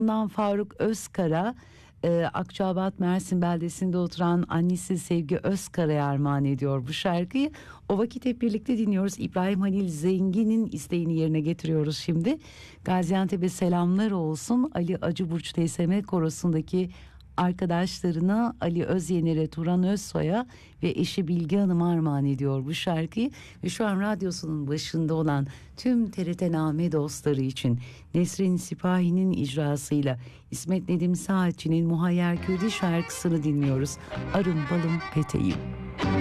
Faruk Özkara, Akçaabat Mersin beldesinde oturan annesi Sevgi Özkara'ya armağan ediyor bu şarkıyı. O vakit hep birlikte dinliyoruz. İbrahim Halil Zengin'in isteğini yerine getiriyoruz şimdi. Gaziantep'e selamlar olsun. Ali Acıburç TSM Korosu'ndaki arkadaşlarına, Ali Özyener'e, Turan Özsoy'a ve eşi Bilge Hanım'a armağan ediyor bu şarkıyı. Ve şu an radyosunun başında olan tüm TRT Name dostları için Nesrin Sipahi'nin icrasıyla İsmet Nedim Saatçı'nın Muhayyer Kürdi şarkısını dinliyoruz. Arım balım peteğim.